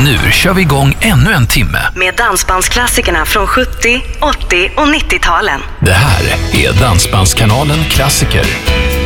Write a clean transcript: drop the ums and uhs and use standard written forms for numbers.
Nu kör vi igång ännu en timme med dansbandsklassikerna från 70, 80 och 90-talen. Det här är Dansbandskanalen Klassiker.